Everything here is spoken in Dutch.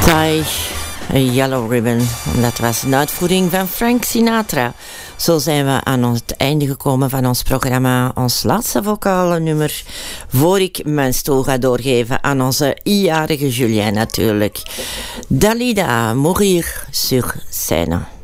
Tie a Yellow Ribbon. Dat was een uitvoering van Frank Sinatra. Zo zijn we aan het einde gekomen van ons programma. Ons laatste vocale nummer. Voor ik mijn stoel ga doorgeven aan onze i-jarige Julien natuurlijk. Dalida, Mourir sur scène.